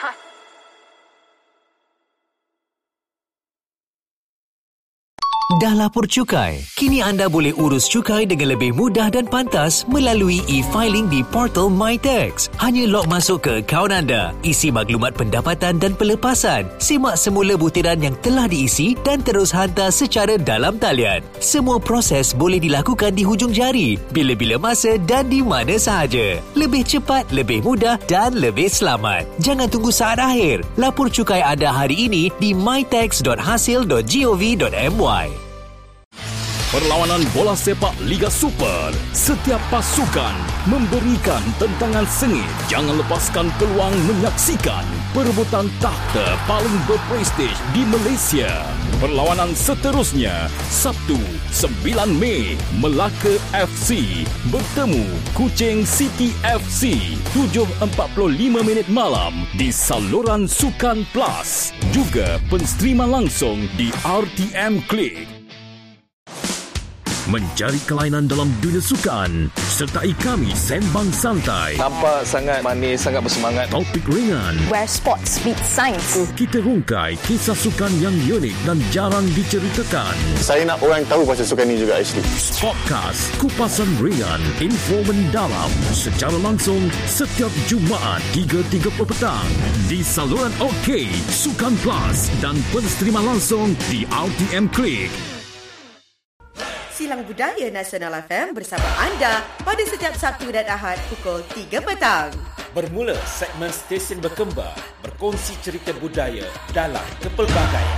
Dah lapor cukai? Kini anda boleh urus cukai dengan lebih mudah dan pantas melalui e-filing di portal MyTax. Hanya log masuk ke akaun anda, isi maklumat pendapatan dan pelepasan, simak semula butiran yang telah diisi dan terus hantar secara dalam talian. Semua proses boleh dilakukan di hujung jari, bila-bila masa dan di mana sahaja. Lebih cepat, lebih mudah dan lebih selamat. Jangan tunggu saat akhir. Lapor cukai anda hari ini di mytax.hasil.gov.my. Perlawanan bola sepak Liga Super. Setiap pasukan memberikan tentangan sengit. Jangan lepaskan peluang menyaksikan perebutan takhta paling berprestij di Malaysia. Perlawanan seterusnya, Sabtu 9 Mei, Melaka FC bertemu Kuching City FC 7.45 malam di saluran Sukan Plus. Juga penstrima langsung di RTM Klik. Mencari kelainan dalam dunia sukan, sertai kami sembang santai. Nampak sangat manis, sangat bersemangat. Topik ringan. Where sports meet science. Kita rungkai kisah sukan yang unik dan jarang diceritakan. Saya nak orang tahu pasal sukan ni juga actually. Podcast kupasan ringan, info mendalam secara langsung setiap Jumaat 3.30 petang di saluran OK, Sukan Plus dan penstrima langsung di RTM Klik. Silang Budaya Nasional FM bersama anda pada setiap Sabtu dan Ahad pukul 3 petang. Bermula segmen Stesen Berkembar, berkongsi cerita budaya dalam kepelbagaian.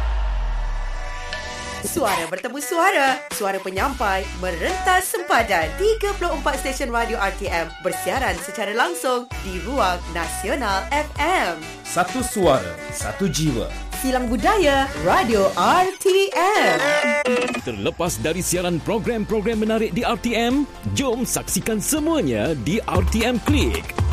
Suara bertemu suara, suara penyampai merentas sempadan. 34 stesen radio RTM bersiaran secara langsung di Ruang Nasional FM. Satu suara, satu jiwa. Silang Budaya Radio RTM. Terlepas dari siaran program-program menarik di RTM, jom saksikan semuanya di RTM Klik.